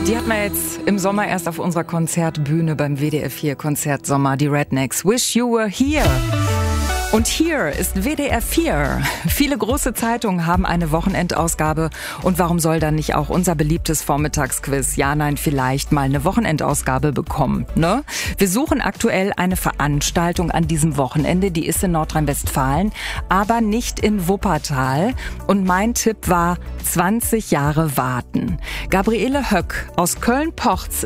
Die hatten wir jetzt im Sommer erst auf unserer Konzertbühne beim WDR 4 Konzertsommer, die Rednecks. Wish You Were Here. Und hier ist WDR 4. Viele große Zeitungen haben eine Wochenendausgabe. Und warum soll dann nicht auch unser beliebtes Vormittagsquiz Ja, Nein, vielleicht mal eine Wochenendausgabe bekommen, ne? Wir suchen aktuell eine Veranstaltung an diesem Wochenende. Die ist in Nordrhein-Westfalen, aber nicht in Wuppertal. Und mein Tipp war 20 Jahre warten. Gabriele Höck aus Köln-Porz